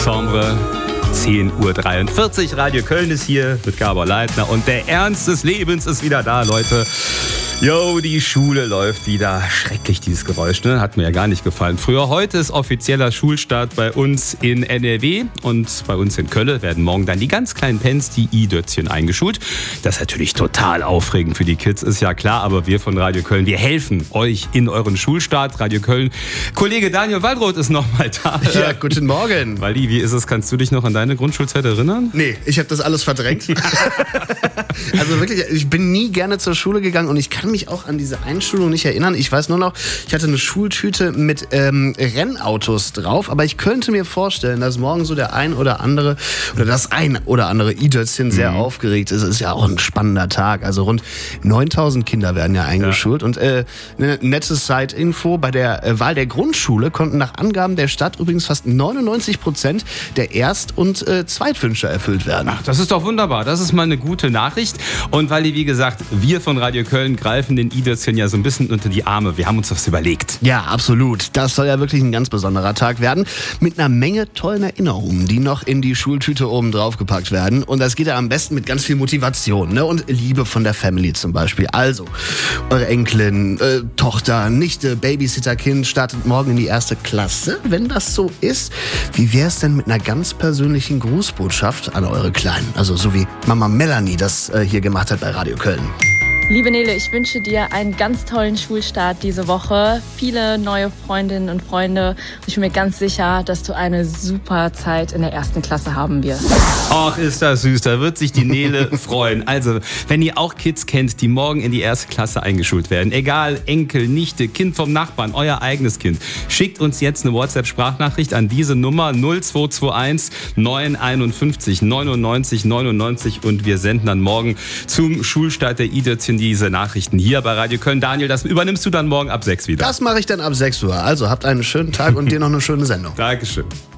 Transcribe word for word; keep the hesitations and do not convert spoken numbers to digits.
Ensemble. zehn Uhr dreiundvierzig, Radio Köln ist hier mit Gabor Leitner und der Ernst des Lebens ist wieder da, Leute. Jo, die Schule läuft wieder. Schrecklich, dieses Geräusch, ne? Hat mir ja gar nicht gefallen. Früher, heute ist offizieller Schulstart bei uns in N R W und bei uns in Köln werden morgen dann die ganz kleinen Pens, die I-Dötzchen, eingeschult. Das ist natürlich total aufregend für die Kids, ist ja klar, aber wir von Radio Köln, wir helfen euch in euren Schulstart. Radio Köln. Kollege Daniel Waldroth ist noch mal da. Ja, guten Morgen. Waldi, wie ist es? Kannst du dich noch an deine Grundschulzeit erinnern? Nee, ich habe das alles verdrängt. Also wirklich, ich bin nie gerne zur Schule gegangen und ich kann mich auch an diese Einschulung nicht erinnern. Ich weiß nur noch, ich hatte eine Schultüte mit ähm, Rennautos drauf, aber ich könnte mir vorstellen, dass morgen so der ein oder andere oder das ein oder andere I-Dötzchen sehr mhm. aufgeregt ist. Es ist ja auch ein spannender Tag. Also rund neuntausend Kinder werden ja eingeschult. Ja. Und äh, eine nette Side-Info, bei der äh, Wahl der Grundschule konnten nach Angaben der Stadt übrigens fast neunundneunzig Prozent der Erst- und äh, Zweitwünsche erfüllt werden. Ach, das ist doch wunderbar. Das ist mal eine gute Nachricht. Und weil, wie gesagt, wir von Radio Köln greifen den I-Dötzchen ja so ein bisschen unter die Arme. Wir haben uns das überlegt. Ja, absolut. Das soll ja wirklich ein ganz besonderer Tag werden. Mit einer Menge tollen Erinnerungen, die noch in die Schultüte oben drauf gepackt werden. Und das geht ja am besten mit ganz viel Motivation, ne? Und Liebe von der Family zum Beispiel. Also, eure Enkelin, äh, Tochter, Nichte, Babysitterkind startet morgen in die erste Klasse. Wenn das so ist, wie wäre es denn mit einer ganz persönlichen Grußbotschaft an eure Kleinen? Also so wie Mama Melanie das äh, hier gemacht hat bei Radio Köln. Liebe Nele, ich wünsche dir einen ganz tollen Schulstart diese Woche. Viele neue Freundinnen und Freunde. Und ich bin mir ganz sicher, dass du eine super Zeit in der ersten Klasse haben wirst. Ach, ist das süß. Da wird sich die Nele freuen. Also, wenn ihr auch Kids kennt, die morgen in die erste Klasse eingeschult werden, egal, Enkel, Nichte, Kind vom Nachbarn, euer eigenes Kind, schickt uns jetzt eine WhatsApp-Sprachnachricht an diese Nummer null zwei zwei eins neun einundfünfzig neunundneunzig neunundneunzig und wir senden dann morgen zum Schulstart der I-Dötzchen diese Nachrichten hier bei Radio Köln. Daniel, das übernimmst du dann morgen ab sechs wieder. Das mache ich dann ab sechs Uhr. Also habt einen schönen Tag und dir noch eine schöne Sendung. Dankeschön.